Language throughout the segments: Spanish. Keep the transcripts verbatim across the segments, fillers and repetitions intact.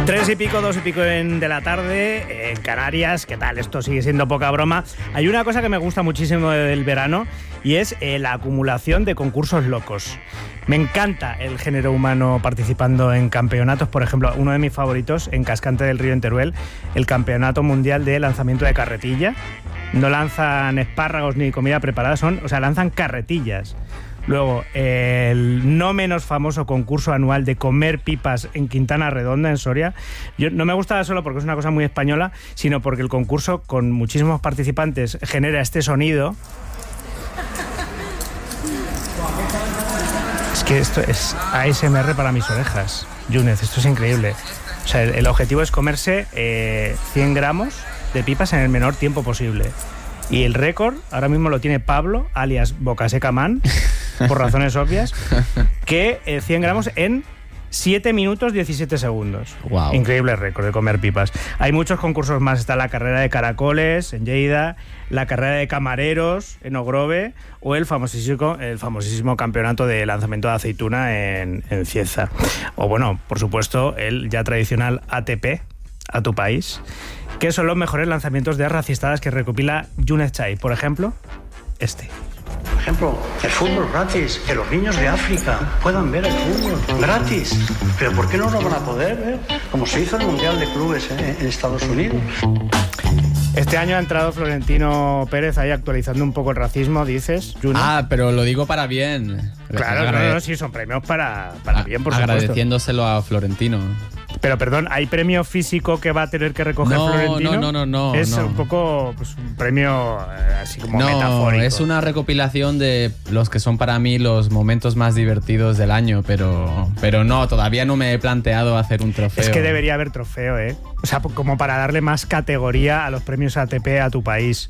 Tres y pico, dos y pico en, de la tarde en Canarias. ¿Qué tal? Esto sigue siendo poca broma. Hay una cosa que me gusta muchísimo del verano y es eh, la acumulación de concursos locos. Me encanta el género humano participando en campeonatos. Por ejemplo, uno de mis favoritos en Cascante del Río, en Teruel, el Campeonato Mundial de Lanzamiento de Carretilla. No lanzan espárragos ni comida preparada, son, o sea, lanzan carretillas. Luego, el no menos famoso concurso anual de comer pipas en Quintana Redonda, en Soria. Yo, no me gusta solo porque es una cosa muy española, sino porque el concurso, con muchísimos participantes, genera este sonido. Es que esto es A S M R para mis orejas, Yúnez, esto es increíble. O sea, el, el objetivo es comerse eh, cien gramos de pipas en el menor tiempo posible. Y el récord ahora mismo lo tiene Pablo, alias Bocaseca Man, por razones obvias, que eh, cien gramos en siete minutos diecisiete segundos. Wow. Increíble récord de comer pipas. Hay muchos concursos más. Está la carrera de caracoles en Lleida, la carrera de camareros en Ogrove o el famosísimo, el famosísimo campeonato de lanzamiento de aceituna en, en Cieza. O bueno, por supuesto, el ya tradicional A T P, a tu país, que son los mejores lanzamientos de racistadas que recopila Yúnez Chai. Por ejemplo, este. Por ejemplo, el fútbol gratis, que los niños de África puedan ver el fútbol gratis. Pero ¿por qué no lo van a poder ver? Como se hizo el Mundial de Clubes ¿eh? en Estados Unidos. Este año ha entrado Florentino Pérez ahí actualizando un poco el racismo, dices, Junior. Ah, pero lo digo para bien. Claro, Agrade- no, no, sí, son premios para, para a- bien, por supuesto. Agradeciéndoselo a Florentino. Pero perdón, ¿hay premio físico que va a tener que recoger No, Florentino? no, no, no, no, Es no. un poco pues, un premio eh, así como No, metafórico. es una recopilación de los que son para mí los momentos más divertidos del año, pero, pero no, todavía no me he planteado hacer un trofeo. Es que debería haber trofeo, ¿eh? O sea, como para darle más categoría a los premios A T P a tu país.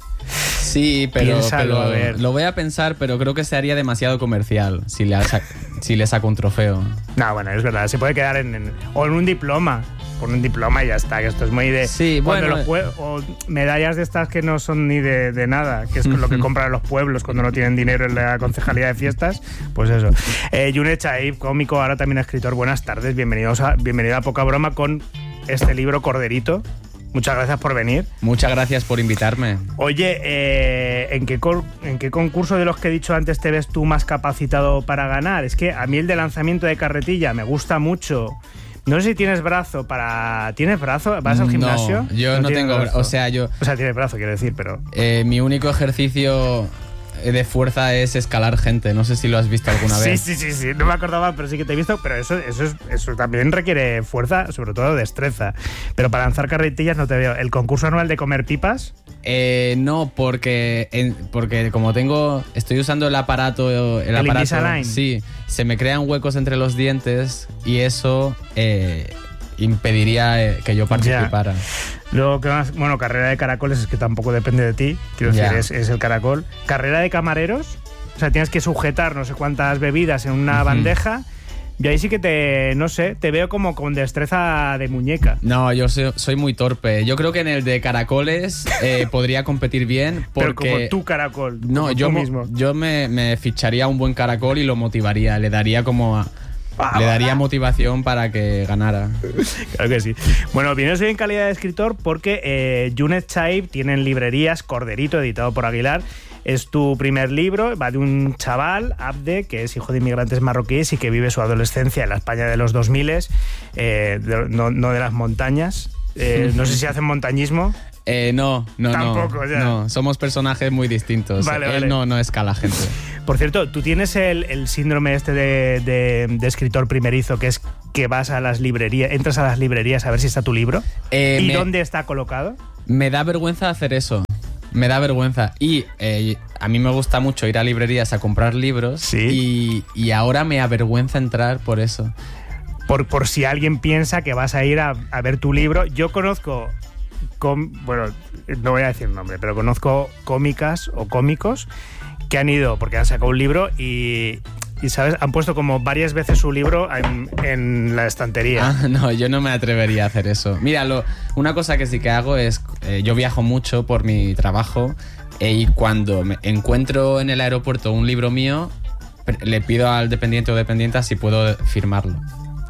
Sí, pero, Piénsalo, pero a ver. lo voy a pensar, pero creo que se haría demasiado comercial si le, sa- si le saco un trofeo. No, bueno, es verdad, se puede quedar en, en- o en un diploma. Pon un diploma y ya está, que esto es muy de... Sí, cuando bueno, los pue- o medallas de estas que no son ni de, de nada, que es lo que compran los pueblos cuando no tienen dinero en la concejalía de fiestas, pues eso. Eh, Yúnez Chai, cómico, ahora también escritor, buenas tardes, bienvenidos a, bienvenido a Poca Broma con este libro Corderito. Muchas gracias por venir. Muchas gracias por invitarme. Oye, eh, ¿en, qué cor- ¿en qué concurso de los que he dicho antes te ves tú más capacitado para ganar? Es que a mí el de lanzamiento de carretilla me gusta mucho. No sé si tienes brazo para... ¿Tienes brazo? ¿Vas al gimnasio? No, yo no, tienes tengo brazo. O sea, yo... O sea, tienes brazo, quiero decir, pero... Eh, mi único ejercicio de fuerza es escalar gente. No sé si lo has visto alguna Sí, vez. sí, sí, sí. No me acordaba, pero sí que te he visto. Pero eso, eso, es, eso también requiere fuerza, sobre todo destreza. Pero para lanzar carretillas no te veo. ¿El concurso anual de comer pipas? Eh, no, porque en- porque como tengo estoy usando el aparato el, ¿El aparato Invisalign? sí, se me crean huecos entre los dientes y eso eh, impediría eh, que yo participara. Luego, ¿qué más? Bueno, carrera de caracoles es que tampoco depende de ti. Quiero decir, Ya. es, es el caracol. Carrera de camareros. O sea, tienes que sujetar no sé cuántas bebidas en una Ujú. bandeja. Y ahí sí que te, no sé, te veo como con destreza de muñeca. No, yo soy, soy muy torpe. Yo creo que en el de caracoles eh, podría competir bien porque Pero como tu caracol. no, como yo, tú mo- mismo. yo me, me ficharía un buen caracol y lo motivaría, le daría como a- Ah, le va. daría motivación para que ganara. Claro que sí. Bueno, vienes hoy en calidad de escritor porque eh, Yúnez Chai tiene en librerías Corderito, editado por Aguilar. Es tu primer libro, va de un chaval, Abde, que es hijo de inmigrantes marroquíes y que vive su adolescencia en la España de los dos mil, eh, de- no, no de las montañas. Eh, no sé si hacen montañismo. Eh, no, no, Tampoco, no, ya. no. Somos personajes muy distintos. Vale, Él vale. no, no escala gente. Por cierto, tú tienes el, el síndrome este de, de- de escritor primerizo, que es que vas a las librerías, entras a las librerías a ver si está tu libro. Eh, ¿Y me- dónde está colocado? Me da vergüenza hacer eso. Me da vergüenza. Y eh, a mí me gusta mucho ir a librerías a comprar libros. Sí. Y, y ahora me avergüenza entrar por eso. Por, por si alguien piensa que vas a ir a, a ver tu libro. Yo conozco, com- bueno, no voy a decir nombre, pero conozco cómicas o cómicos que han ido porque han sacado un libro y, y ¿sabes? Han puesto como varias veces su libro en, en la estantería. Ah, no, yo no me atrevería a hacer eso. Mira, lo, una cosa que sí que hago es, eh, yo viajo mucho por mi trabajo eh, y cuando me encuentro en el aeropuerto un libro mío, pre- le pido al dependiente o dependienta si puedo firmarlo.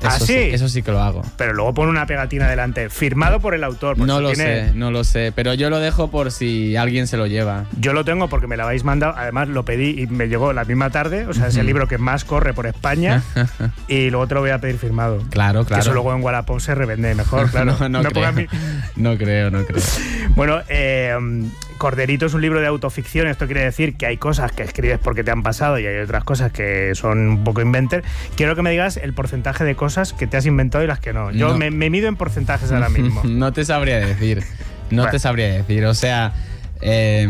¿Ah, eso sí? Eso sí que lo hago. Pero luego pone una pegatina delante, firmado por el autor. Pues no lo tiene... sé, no lo sé, pero yo lo dejo por si alguien se lo lleva. Yo lo tengo porque me lo habéis mandado, además lo pedí y me llegó la misma tarde, o sea, es el libro que más corre por España y luego te lo voy a pedir firmado. Claro, claro. Que eso luego en Wallapop se revende mejor, claro. no, no, no, creo. Mi... no creo, no creo. Bueno, eh, Corderito es un libro de autoficción, esto quiere decir que hay cosas que escribes porque te han pasado y hay otras cosas que son un poco inventer. Quiero que me digas el porcentaje de cosas que te has inventado y las que no. Yo no. Me, me mido en porcentajes ahora mismo. No te sabría decir, no bueno. te sabría decir, o sea... Eh...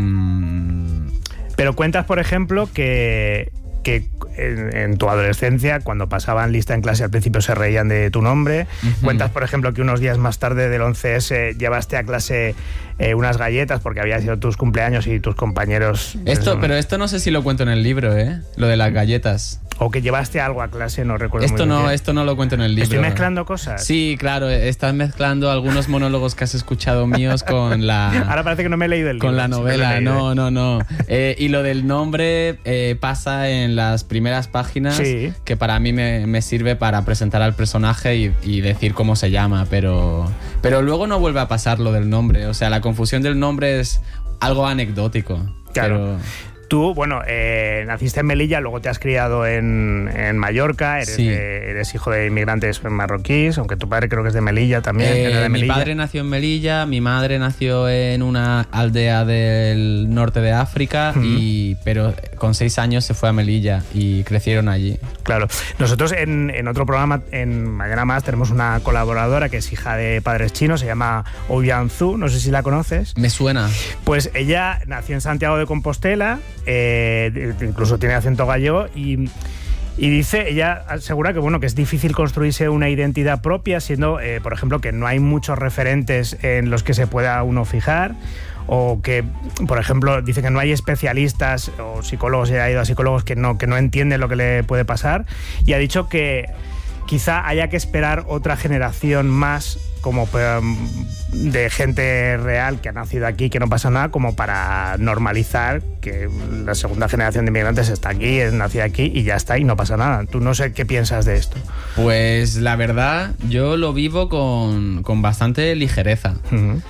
Pero cuentas, por ejemplo, que... que en, en tu adolescencia, cuando pasaban lista en clase al principio se reían de tu nombre. Uh-huh. Cuentas, por ejemplo, que unos días más tarde del once ese llevaste a clase eh, unas galletas porque había sido tus cumpleaños y tus compañeros... Esto, pero esto no sé si lo cuento en el libro, ¿eh? Lo de las galletas. O que llevaste algo a clase, no recuerdo esto muy bien. No, esto no lo cuento en el libro. ¿Estoy mezclando cosas? Sí, claro, estás mezclando algunos monólogos que has escuchado míos con la... Ahora parece que no me he leído el libro. Con la novela, sí, no, no, no. Eh, y lo del nombre eh, pasa en las primeras páginas, sí. que para mí me, me sirve para presentar al personaje y, y decir cómo se llama, pero, pero luego no vuelve a pasar lo del nombre. O sea, la confusión del nombre es algo anecdótico. Claro. Pero... Tú, bueno, eh, naciste en Melilla, luego te has criado en, en Mallorca, eres, sí. de, eres hijo de inmigrantes marroquíes, aunque tu padre creo que es de Melilla también. Eh, era de Melilla. Mi padre nació en Melilla, mi madre nació en una aldea del norte de África, uh-huh. y, pero con seis años se fue a Melilla y crecieron allí. Claro. Nosotros en, en otro programa, en Mañana Más, tenemos una colaboradora que es hija de padres chinos, se llama Ouyan Zhu, no sé si la conoces. Me suena. Pues ella nació en Santiago de Compostela, Eh, incluso tiene acento gallego y, y dice, ella asegura que bueno que es difícil construirse una identidad propia siendo, eh, por ejemplo, que no hay muchos referentes en los que se pueda uno fijar, o que, por ejemplo, dice que no hay especialistas o psicólogos, ella ha ido a psicólogos que no, que no entienden lo que le puede pasar, y ha dicho que quizá haya que esperar otra generación más como de gente real que ha nacido aquí, que no pasa nada, como para normalizar que la segunda generación de inmigrantes está aquí, es nacida aquí y ya está, y no pasa nada. Tú no sé qué piensas de esto. Pues la verdad, yo lo vivo con, con bastante ligereza. Uh-huh.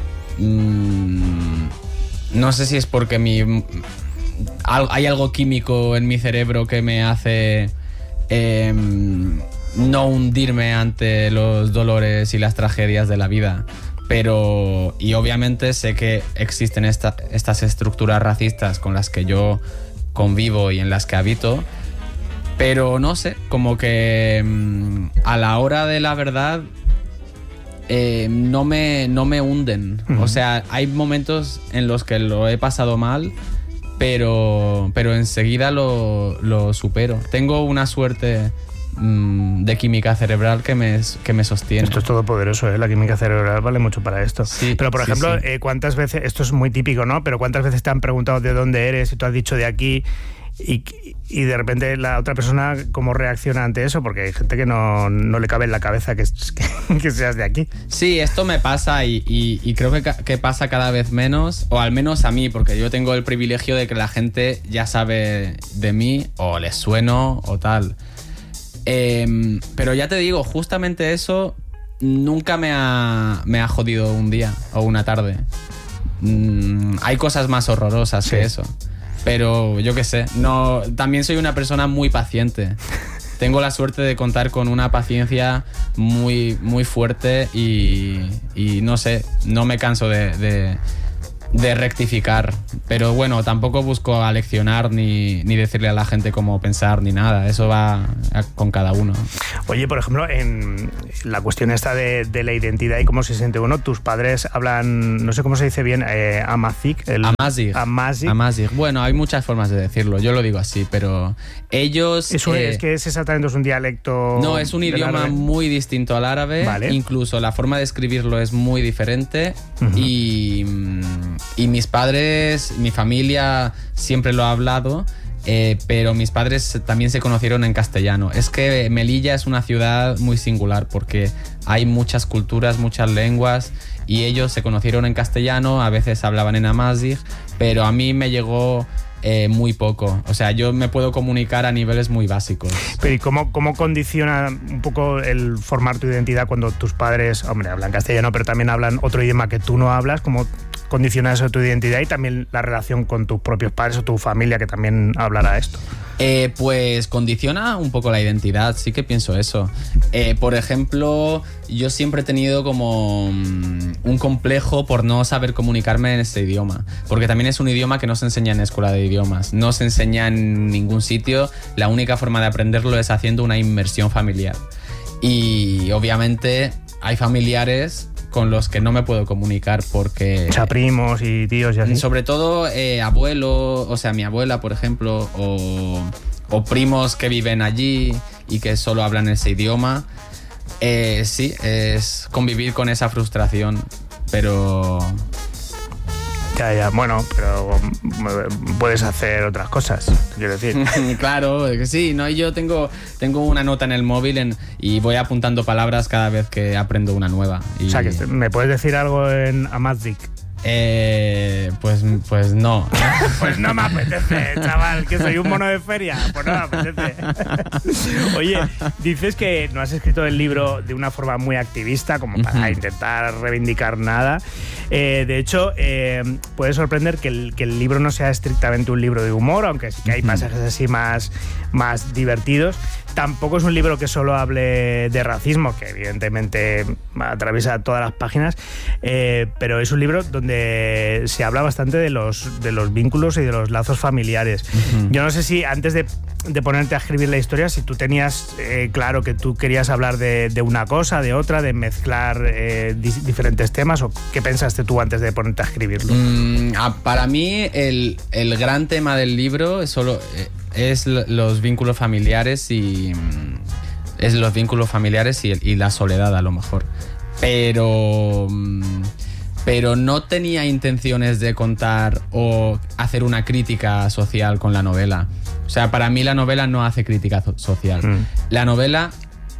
Mm, no sé si es porque mi, hay algo químico en mi cerebro que me hace... Eh, no hundirme ante los dolores y las tragedias de la vida, pero y obviamente sé que existen esta, estas estructuras racistas con las que yo convivo y en las que habito, pero no sé, como que mmm, a la hora de la verdad eh, no me, no me hunden. Uh-huh. O sea, hay momentos en los que lo he pasado mal, pero, pero enseguida lo, lo supero. Tengo una suerte de química cerebral que me, que me sostiene. Esto es todopoderoso, ¿eh? La química cerebral vale mucho para esto. Sí, pero, por sí, ejemplo, sí. Eh, ¿cuántas veces, esto es muy típico, ¿no? Pero ¿cuántas veces te han preguntado de dónde eres y tú has dicho de aquí y, y de repente la otra persona cómo reacciona ante eso? Porque hay gente que no, no le cabe en la cabeza que, que, que seas de aquí. Sí, esto me pasa y, y, y creo que, que pasa cada vez menos, o al menos a mí, porque yo tengo el privilegio de que la gente ya sabe de mí, o les sueno o tal. Eh, pero ya te digo, justamente eso nunca me ha, me ha jodido un día o una tarde. Mm, hay cosas más horrorosas sí. que eso. Pero yo qué sé, no, también soy una persona muy paciente. Tengo la suerte de contar con una paciencia muy, muy fuerte y, y no sé, no me canso de... de de rectificar, pero bueno, tampoco busco aleccionar ni, ni decirle a la gente cómo pensar ni nada, eso va a, con cada uno. Oye, por ejemplo, en la cuestión esta de, de la identidad y cómo se siente uno, tus padres hablan, no sé cómo se dice bien, eh, Amazigh. El, Amazigh. Amazigh. Amazigh. Bueno, hay muchas formas de decirlo, yo lo digo así, pero ellos... Es, un, eh, es que es exactamente es un dialecto... No, es un idioma árabe. muy distinto al árabe, vale. Incluso la forma de escribirlo es muy diferente. Uh-huh. y... Y mis padres, mi familia siempre lo ha hablado, eh, pero mis padres también se conocieron en castellano. Es que Melilla es una ciudad muy singular porque hay muchas culturas, muchas lenguas y ellos se conocieron en castellano, a veces hablaban en Amazigh, pero a mí me llegó eh, muy poco. O sea, yo me puedo comunicar a niveles muy básicos. Pero ¿y cómo, cómo condiciona un poco el formar tu identidad cuando tus padres, hombre, hablan castellano, pero también hablan otro idioma que tú no hablas? ¿Cómo condiciona eso tu identidad y también la relación con tus propios padres o tu familia que también hablará esto? Eh, pues condiciona un poco la identidad, sí que pienso eso. Eh, por ejemplo, yo siempre he tenido como um, un complejo por no saber comunicarme en este idioma, porque también es un idioma que no se enseña en escuela de idiomas, no se enseña en ningún sitio, la única forma de aprenderlo es haciendo una inmersión familiar. Y obviamente hay familiares con los que no me puedo comunicar porque... O sea, primos y tíos y así. Sobre todo eh, abuelo, o sea, mi abuela, por ejemplo, o, o primos que viven allí y que solo hablan ese idioma. Eh, sí, es convivir con esa frustración, pero... Ya, ya, bueno, pero puedes hacer otras cosas, quiero decir. Claro, que sí, ¿no? Yo tengo, tengo una nota en el móvil en, y voy apuntando palabras cada vez que aprendo una nueva. Y... O sea, que ¿me puedes decir algo en Amazigh? Eh, pues, pues no. Pues no me apetece, chaval, que soy un mono de feria. Pues no me apetece. Oye, dices que no has escrito el libro de una forma muy activista, como para uh-huh. intentar reivindicar nada. Eh, de hecho, eh, puede sorprender que el, que el libro no sea estrictamente un libro de humor, aunque sí que hay pasajes así más, más divertidos. Tampoco es un libro que solo hable de racismo, que evidentemente atraviesa todas las páginas, eh, pero es un libro donde se habla bastante de los, de los vínculos y de los lazos familiares. Uh-huh. Yo no sé si antes de, de ponerte a escribir la historia, si tú tenías eh, claro que tú querías hablar de, de una cosa, de otra, de mezclar eh, di- diferentes temas, o qué pensaste tú antes de ponerte a escribirlo. Mm, para mí el, el gran tema del libro es solo... Eh, es los vínculos familiares y es los vínculos familiares y, y la soledad a lo mejor, pero pero no tenía intenciones de contar o hacer una crítica social con la novela. O sea, para mí la novela no hace crítica social. Mm. La novela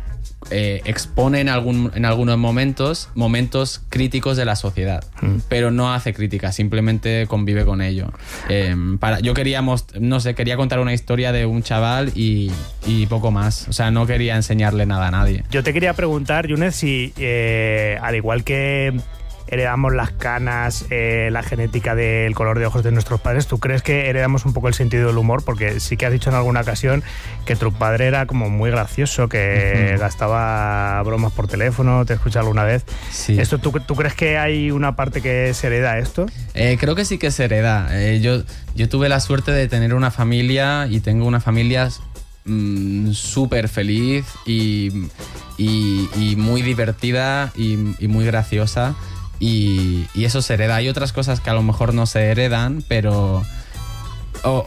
eh, expone en, algún, en algunos momentos momentos críticos de la sociedad, mm. pero no hace crítica, simplemente convive con ello. Eh, para, yo quería, most- no sé, quería contar una historia de un chaval y, y poco más. O sea, no quería enseñarle nada a nadie. Yo te quería preguntar, Younes, si eh, al igual que heredamos las canas, eh, la genética del color de ojos de nuestros padres, ¿tú crees que heredamos un poco el sentido del humor? Porque sí que has dicho en alguna ocasión que tu padre era como muy gracioso, que uh-huh. gastaba bromas por teléfono, ¿te he escuchado alguna vez? Sí. ¿Esto, tú, ¿Tú crees que hay una parte que se hereda esto? Eh, creo que sí que se hereda. Eh, yo, yo tuve la suerte de tener una familia y tengo una familia mmm, súper feliz y, y, y muy divertida y, y muy graciosa. Y, y eso se hereda. Hay otras cosas que a lo mejor no se heredan, pero... Oh,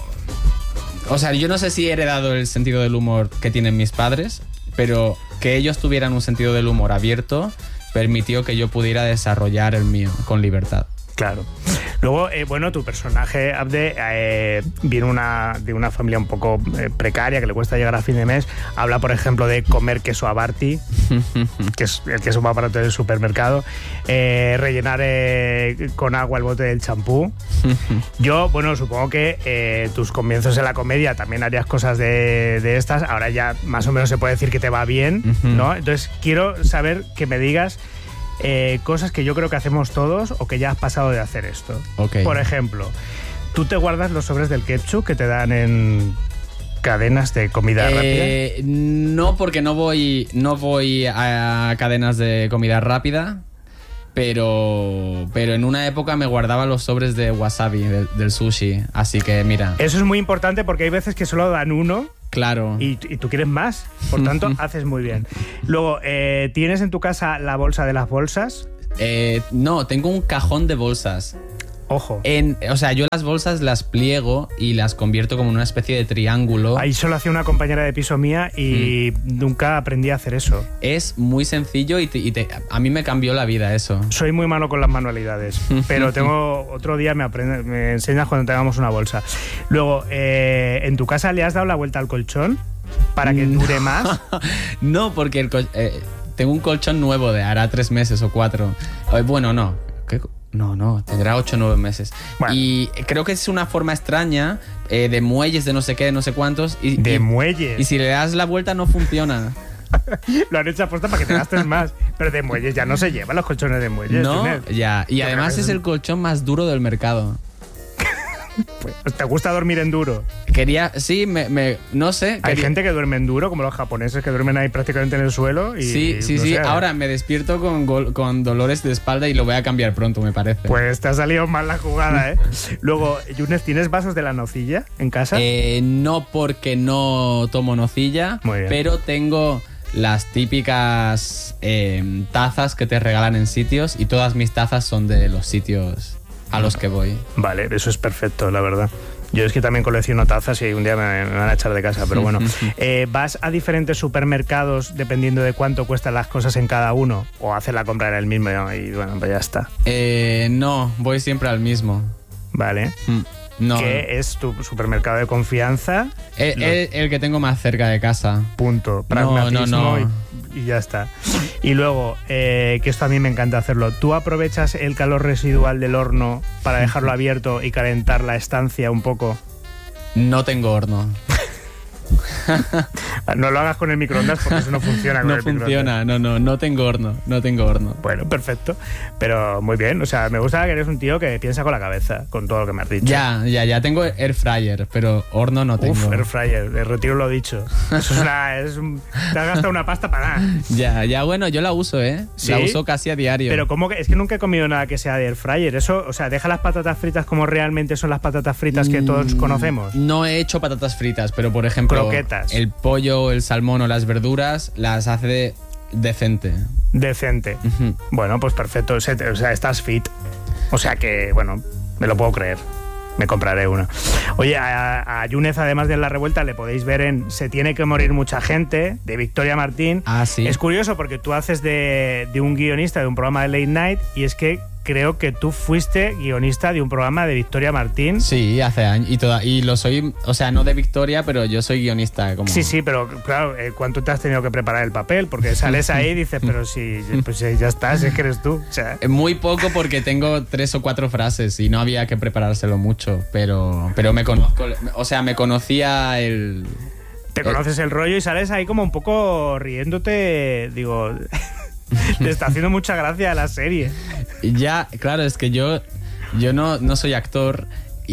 o sea, yo no sé si he heredado el sentido del humor que tienen mis padres, pero que ellos tuvieran un sentido del humor abierto permitió que yo pudiera desarrollar el mío con libertad. Claro. Luego, eh, bueno, tu personaje, Abde, eh, viene una, de una familia un poco eh, precaria, que le cuesta llegar a fin de mes. Habla, por ejemplo, de comer queso Abarty, que es el queso más barato del supermercado, eh, rellenar eh, con agua el bote del champú. Yo, bueno, supongo que eh, tus comienzos en la comedia también harías cosas de, de estas. Ahora ya más o menos se puede decir que te va bien, ¿no? Entonces, quiero saber que me digas Eh, cosas que yo creo que hacemos todos o que ya has pasado de hacer esto. Okay. Por ejemplo, ¿tú te guardas los sobres del ketchup que te dan en cadenas de comida eh, rápida? No, porque no voy, no voy a cadenas de comida rápida, pero, pero en una época me guardaba los sobres de wasabi, de, del sushi, así que mira. Eso es muy importante porque hay veces que solo dan uno. Claro. Y, y tú quieres más, por tanto, haces muy bien. Luego, eh, ¿tienes en tu casa la bolsa de las bolsas? Eh, no, tengo un cajón de bolsas. Ojo. En, o sea, yo las bolsas las pliego y las convierto como en una especie de triángulo. Ahí solo hacía una compañera de piso mía y mm. nunca aprendí a hacer eso. Es muy sencillo y, te, y te, a mí me cambió la vida eso. Soy muy malo con las manualidades, pero tengo otro día me, aprende, me enseñas cuando tengamos una bolsa. Luego, eh, ¿en tu casa le has dado la vuelta al colchón para que dure más? No, porque el, eh, tengo un colchón nuevo de hará tres meses o cuatro. Eh, bueno, no. ¿Qué? No, no, tendrá ocho o nueve meses. Bueno. Y creo que es una forma extraña eh, de muelles de no sé qué, de no sé cuántos. Y, De y, muelles. Y si le das la vuelta no funciona. Lo han hecho aposta para que te gastes más. Pero de muelles ya no se llevan los colchones de muelles. No, Junet. ya. Y Yo además creo que es es- el colchón más duro del mercado. Pues, ¿te gusta dormir en duro? Quería, sí, me, me no sé. Hay quería- gente que duerme en duro, como los japoneses, que duermen ahí prácticamente en el suelo. Y, Sí, sí, no sí. sé, Ahora me despierto con, gol- con dolores de espalda y lo voy a cambiar pronto, me parece. Pues te ha salido mal la jugada, ¿eh? Luego, Yunes, ¿tienes vasos de la nocilla en casa? Eh, no porque no tomo nocilla, Muy bien. pero tengo las típicas eh, tazas que te regalan en sitios y todas mis tazas son de los sitios a los que voy. Vale, eso es perfecto, la verdad. Yo es que también colecciono tazas y un día me, me van a echar de casa, pero bueno. Eh, ¿Vas a diferentes supermercados dependiendo de cuánto cuestan las cosas en cada uno? ¿O haces la compra en el mismo y bueno, pues ya está? Eh, no, voy siempre al mismo. Vale. Mm, No. ¿Qué es tu supermercado de confianza? El, Lo- el- el que tengo más cerca de casa. Punto. Pragmatismo no, no. Y, y ya está. Y luego, eh, que esto a mí me encanta hacerlo, ¿tú aprovechas el calor residual del horno para dejarlo abierto y calentar la estancia un poco? No tengo horno. No lo hagas con el microondas porque eso no funciona con No el microondas. funciona, no, no, no tengo horno, no tengo horno. Bueno, perfecto. Pero muy bien, o sea, me gusta que eres un tío que piensa con la cabeza, con todo lo que me has dicho. Ya, ya, ya tengo air fryer, pero horno no tengo. Uf, air fryer, de retiro lo dicho. Eso es una, es un- te has gastado una pasta para nada. Ya, ya, bueno, yo la uso, ¿eh? ¿Sí? La uso casi a diario. Pero como que es que nunca he comido nada que sea de air fryer. Eso, o sea, deja las patatas fritas como realmente son las patatas fritas que todos Mm, conocemos. No he hecho patatas fritas, pero por ejemplo, Croquetas. el pollo, el salmón o las verduras las hace de- decente. Decente. Ujú. Bueno, pues perfecto. O sea, o sea, estás fit. O sea que, bueno, me lo puedo creer. Me compraré uno. Oye, a, a Yúnez, además de La Revuelta, le podéis ver en Se tiene que morir mucha gente, de Victoria Martín. Ah, sí. Es curioso porque tú haces de, de un guionista de un programa de Late Night y es que creo que tú fuiste guionista de un programa de Victoria Martín. Sí, hace años. Y, toda, y lo soy, o sea, no de Victoria, pero yo soy guionista. Como... Sí, sí, pero claro, eh, ¿cuánto te has tenido que preparar el papel? Porque sales ahí y dices, pero si pues, eh, ya estás, es que eres tú. O sea, Muy poco porque tengo tres o cuatro frases y no había que preparárselo mucho, pero, pero me conozco, o sea, me conocía el... te conoces el rollo y sales ahí como un poco riéndote, digo, te está haciendo mucha gracia la serie. Ya, claro, es que yo, yo no, no soy actor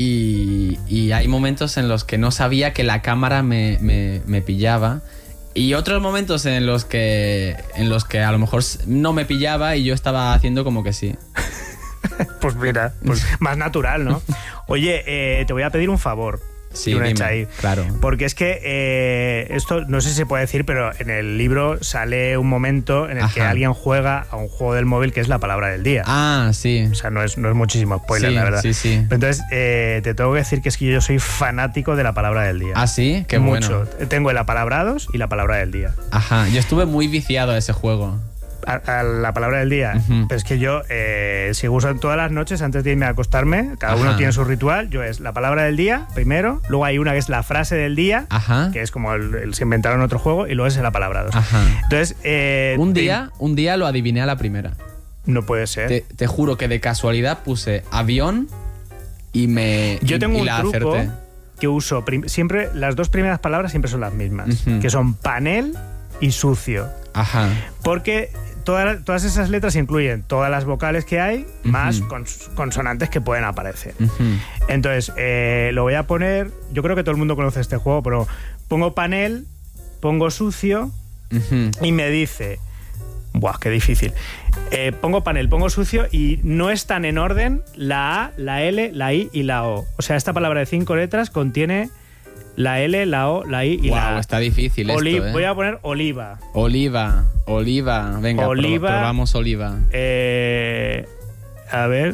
y, y hay momentos en los que no sabía que la cámara me, me, me pillaba y otros momentos en los que en los que a lo mejor no me pillaba y yo estaba haciendo como que sí. Pues mira, pues más natural, ¿no? Oye, eh, te voy a pedir un favor. Sí, y una dime, hecha ahí. claro. Porque es que eh, esto no sé si se puede decir, pero en el libro sale un momento en el que Ajá. alguien juega a un juego del móvil que es la palabra del día. Ah, sí. O sea, no es, no es muchísimo spoiler, Sí, la verdad. sí, sí. Pero entonces, eh, te tengo que decir que es que yo soy fanático de la palabra del día. Ah, sí, qué Mucho. bueno. Tengo el apalabrados y la palabra del día. Ajá, yo estuve muy viciado a ese juego. A, a la palabra del día. Ujú. Pero es que yo eh, sigo usando todas las noches antes de irme a acostarme. Cada uno Ajá. tiene su ritual. Yo es la palabra del día primero. Luego hay una que es la frase del día, Ajá. que es como el, el- se inventaron otro juego. Y luego es el apalabrados. Ajá. Entonces, eh, Un te- día, un día lo adiviné a la primera. no puede ser. Te, te juro que de casualidad puse avión y me Yo y- tengo y un la truco acerté. que uso. prim- siempre, las dos primeras palabras siempre son las mismas. Ujú. Que son panel y sucio. Ajá. Porque todas, todas esas letras incluyen todas las vocales que hay, más Ujú. cons- consonantes que pueden aparecer. Ujú. Entonces, eh, lo voy a poner. Yo creo que todo el mundo conoce este juego, pero pongo panel, pongo sucio Ujú. y me dice. Buah, qué difícil. Eh, pongo panel, pongo sucio y no están en orden la A, la L, la I y la O. O sea, esta palabra de cinco letras contiene la L, la O, la I y la Guau, A. está difícil Oli- esto, ¿eh? Voy a poner oliva. Oliva, oliva. Venga, Oliva. proba- probamos oliva. Eh, a ver.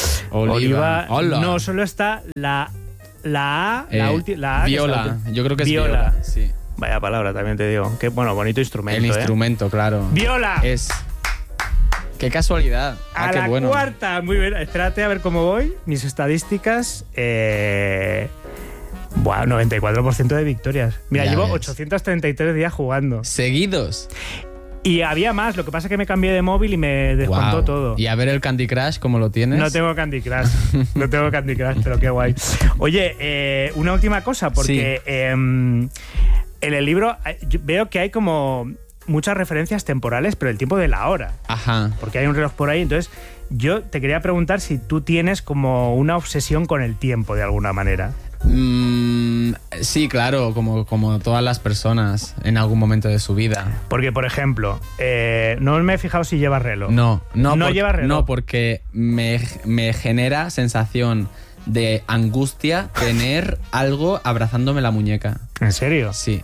Oliva. Hola. No, solo está la, la A, la Eh, última. La A que es la viola. última. Yo creo que es Viola. viola. Sí. Vaya palabra, también te digo. Qué bueno, bonito instrumento. El ¿eh? instrumento, claro. ¡Viola! Es. Qué casualidad. A Ah, qué la bueno. cuarta, muy bien. Espérate a ver cómo voy. Mis estadísticas. Eh... Buah, noventa y cuatro por ciento de victorias. Mira, Ya llevo ves. ochocientos treinta y tres días jugando. Seguidos. Y había más, lo que pasa es que me cambié de móvil y me descontó Wow. todo. Y a ver el Candy Crush, ¿cómo lo tienes? No tengo Candy Crush, no tengo Candy Crush, pero qué guay. Oye, eh, una última cosa, porque Sí. eh, en el libro eh, yo veo que hay como muchas referencias temporales, pero el tiempo de la hora, Ajá. porque hay un reloj por ahí. Entonces, yo te quería preguntar si tú tienes como una obsesión con el tiempo de alguna manera. Mm, sí, claro, como, como todas las personas en algún momento de su vida. Porque, por ejemplo, eh, no me he fijado si llevas reloj. No, no, No por- lleva reloj. No, porque me, me genera sensación de angustia tener algo abrazándome la muñeca. ¿En serio? Sí.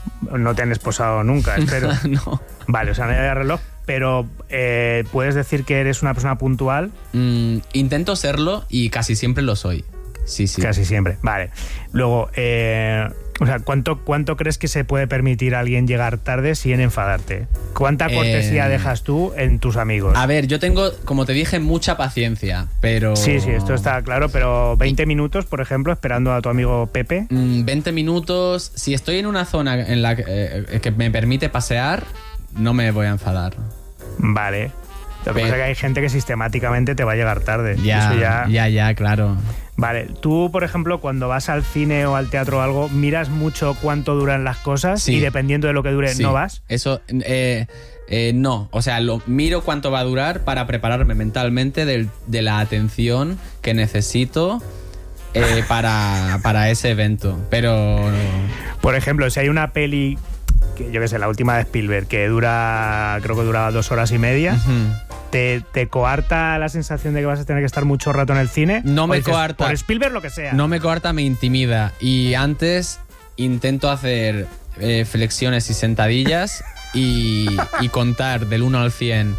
No te han esposado nunca, espero. No. Vale, o sea, no llevas reloj, pero eh, puedes decir que eres una persona puntual. Mm, intento serlo y casi siempre lo soy. Sí, sí. Casi siempre. Vale. Luego, eh, o sea, ¿cuánto, ¿cuánto crees que se puede permitir a alguien llegar tarde sin enfadarte? ¿Cuánta cortesía Eh, dejas tú en tus amigos? A ver, yo tengo, como te dije, mucha paciencia, pero... Sí, sí, esto está claro, pero veinte minutos, por ejemplo, esperando a tu amigo Pepe. Mm, veinte minutos. Si estoy en una zona en la que, eh, que me permite pasear, no me voy a enfadar. Vale. Lo que Pero- pasa es que hay gente que sistemáticamente te va a llegar tarde. Ya, Eso ya... ya, ya, claro. Vale, tú, por ejemplo, cuando vas al cine o al teatro o algo, miras mucho cuánto duran las cosas Sí. y dependiendo de lo que dure, Sí. ¿no vas? Eso, eh, eh, no. O sea, lo miro cuánto va a durar para prepararme mentalmente del- de la atención que necesito eh, para, para ese evento. Pero... Por ejemplo, si hay una peli, que yo qué sé, la última de Spielberg, que dura, creo que duraba dos horas y media, Ujú. ¿te, te coarta la sensación de que vas a tener que estar mucho rato en el cine? No ¿O me dices, coarta. Por Spielberg lo que sea. No me coarta, me intimida. Y antes intento hacer eh, flexiones y sentadillas y, y contar del uno al cien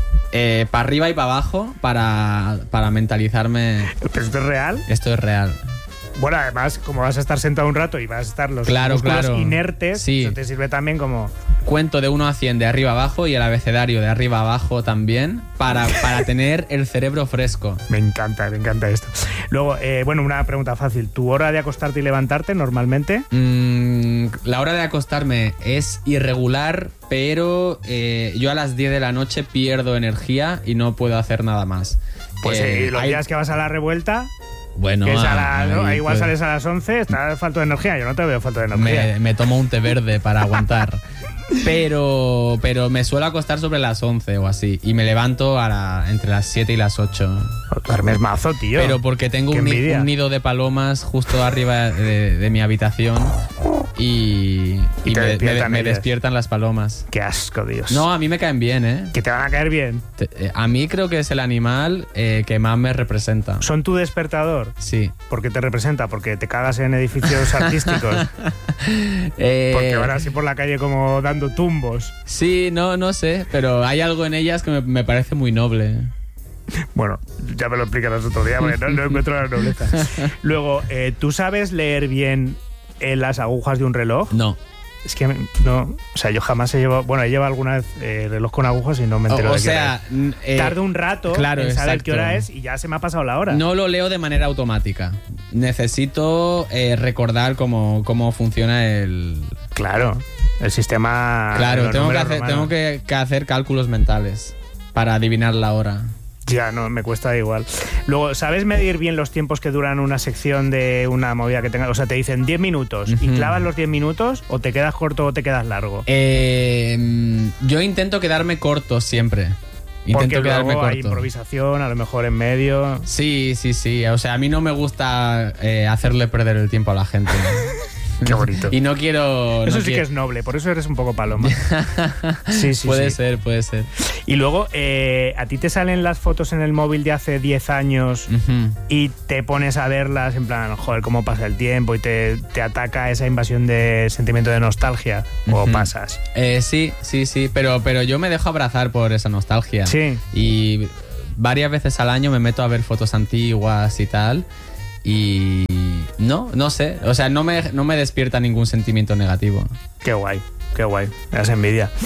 eh, para arriba y para abajo para, para mentalizarme. ¿Pero esto es real? Esto es real. Bueno, además, como vas a estar sentado un rato y vas a estar los Claro, músculos claro. inertes, Sí. eso te sirve también como... Cuento de uno a cien de arriba abajo y el abecedario de arriba abajo también para, para tener el cerebro fresco. Me encanta, me encanta esto. Luego, eh, bueno, una pregunta fácil. ¿Tu hora de acostarte y levantarte normalmente? Mm, la hora de acostarme es irregular, pero eh, yo a las diez de la noche pierdo energía y no puedo hacer nada más. Pues Eh, eh, los hay- días que vas a la revuelta, Bueno, que es a la- ahí ¿no? igual pues, sales a las once, estás falto de energía. Yo no te veo falto de energía. me, me tomo un té verde para aguantar. Pero, pero me suelo acostar sobre las once o así y me levanto a la- entre las siete y las ocho. Duermes mazo, tío. Pero porque tengo Qué un, ni- envidia. un nido de palomas justo arriba de, de mi habitación y, Y y te me, despiertan me- me ellas. despiertan las palomas. Qué asco, Dios. No, a mí me caen bien, ¿eh? Que te van a caer bien. Te- eh, A mí creo que es el animal eh, que más me representa. ¿Son tu despertador? Sí. ¿Por qué te representa? ¿Porque te cagas en edificios artísticos? Eh, Porque van así por la calle como dando tumbos. Sí, no, no sé, pero hay algo en ellas que me, me parece muy noble. Bueno, ya me lo explicarás otro día porque no, no encuentro la nobleza. Luego, eh, ¿tú sabes leer bien eh, las agujas de un reloj? No. Es que no, o sea, yo jamás he llevado, bueno, he llevado alguna vez eh, reloj con agujas y no me O, entero o de qué sea, hora n- es. eh, Tardo un rato claro, en saber exacto. qué hora es y ya se me ha pasado la hora. no lo leo de manera automática. Necesito eh, recordar cómo, cómo funciona el... Claro, el sistema. de Claro, los tengo que, números hacer, romanos. tengo que, que hacer cálculos mentales para adivinar la hora. Ya, no, me cuesta igual. Luego, ¿sabes medir bien los tiempos que duran una sección de una movida que tenga? O sea, te dicen diez minutos y Ujú. clavas los diez minutos o te quedas corto o te quedas largo. Eh, mm, yo intento quedarme corto siempre. Intento Porque quedarme luego hay corto. improvisación, a lo mejor en medio. Sí, sí, sí. O sea, a mí no me gusta eh, hacerle perder el tiempo a la gente. Qué bonito. Y no quiero... Eso no sí qui- que es noble, por eso eres un poco paloma. Sí, sí, puede sí. ser, puede ser. Y luego, eh, ¿a ti te salen las fotos en el móvil de hace diez años Ujú. y te pones a verlas en plan, joder, cómo pasa el tiempo y te, te ataca esa invasión de sentimiento de nostalgia? ¿O Ujú. pasas? Eh, sí, sí, sí, pero, pero yo me dejo abrazar por esa nostalgia. Sí. Y varias veces al año me meto a ver fotos antiguas y tal. Y no, no sé. O sea, no me, no me despierta ningún sentimiento negativo. Qué guay, qué guay. Me das envidia.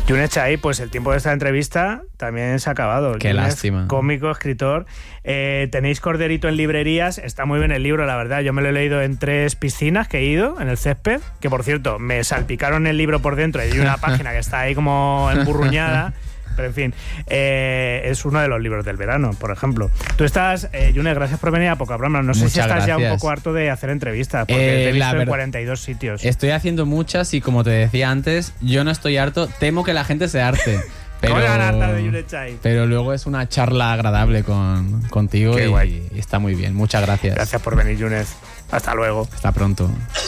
Yunes Chai, pues el tiempo de esta entrevista también se ha acabado. Qué Yunes, lástima. Cómico, escritor. Eh, tenéis Corderito en librerías. Está muy bien el libro, la verdad. Yo me lo he leído en tres piscinas que he ido, en el césped. Que, por cierto, me salpicaron el libro por dentro y hay una página que está ahí como emburruñada. Pero en fin, eh, es uno de los libros del verano, por ejemplo. Tú estás, eh, Yunes, gracias por venir a Poca Broma. No sé Muchas si estás gracias. ya un poco harto de hacer entrevistas, porque Eh, te he la visto en ver- cuarenta y dos sitios. Estoy haciendo muchas y como te decía antes, yo no estoy harto, temo que la gente se harte. Pero, ¿Cómo van a hartar de Yunes Chai? pero luego es una charla agradable con, contigo Qué y, guay. y está muy bien. Muchas gracias. Gracias por venir, Yunes. Hasta luego. Hasta pronto.